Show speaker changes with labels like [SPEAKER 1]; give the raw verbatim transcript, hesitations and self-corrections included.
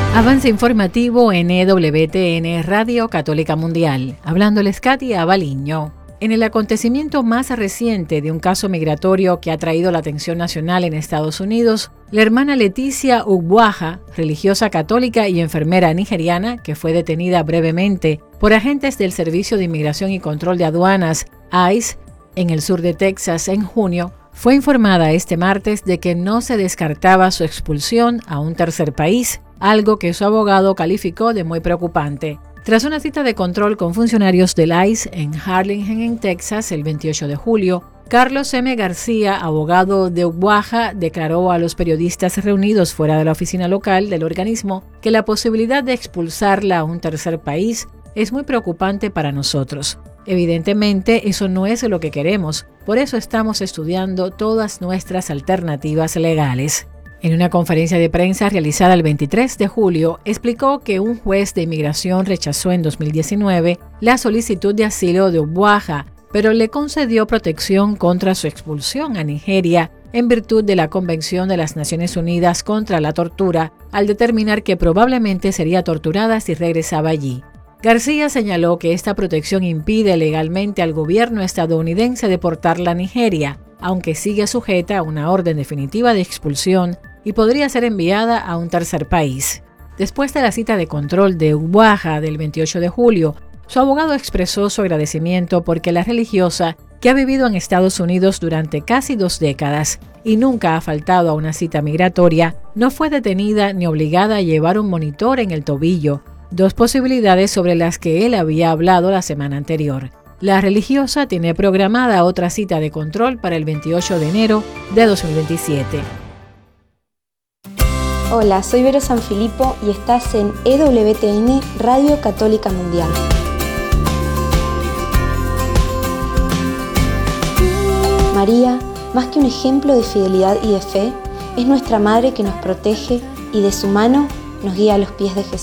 [SPEAKER 1] Avance informativo en E W T N Radio Católica Mundial. Hablándoles Katia Abaliño. En el acontecimiento más reciente de un caso migratorio que ha traído la atención nacional en Estados Unidos, la hermana Leticia Ugboaja, religiosa católica y enfermera nigeriana, que fue detenida brevemente por agentes del Servicio de Inmigración y Control de Aduanas, I C E, en el sur de Texas en junio, fue informada este martes de que no se descartaba su expulsión a un tercer país, algo que su abogado calificó de muy preocupante. Tras una cita de control con funcionarios del I C E en Harlingen, en Texas, el veintiocho de julio, Carlos M. García, abogado de Ugboaja, declaró a los periodistas reunidos fuera de la oficina local del organismo que la posibilidad de expulsarla a un tercer país es muy preocupante para nosotros. Evidentemente, eso no es lo que queremos, por eso estamos estudiando todas nuestras alternativas legales. En una conferencia de prensa realizada el veintitrés de julio, explicó que un juez de inmigración rechazó en dos mil diecinueve la solicitud de asilo de Ugboaja, pero le concedió protección contra su expulsión a Nigeria en virtud de la Convención de las Naciones Unidas contra la Tortura, al determinar que probablemente sería torturada si regresaba allí. García señaló que esta protección impide legalmente al gobierno estadounidense deportarla a Nigeria, aunque sigue sujeta a una orden definitiva de expulsión y podría ser enviada a un tercer país. Después de la cita de control de Ugboaja del veintiocho de julio, su abogado expresó su agradecimiento porque la religiosa, que ha vivido en Estados Unidos durante casi dos décadas y nunca ha faltado a una cita migratoria, no fue detenida ni obligada a llevar un monitor en el tobillo, dos posibilidades sobre las que él había hablado la semana anterior. La religiosa tiene programada otra cita de control para el veintiocho de enero de dos mil veintisiete.
[SPEAKER 2] Hola, soy Vero Sanfilippo y estás en E W T N Radio Católica Mundial. María, más que un ejemplo de fidelidad y de fe, es nuestra Madre que nos protege y de su mano nos guía a los pies de Jesús.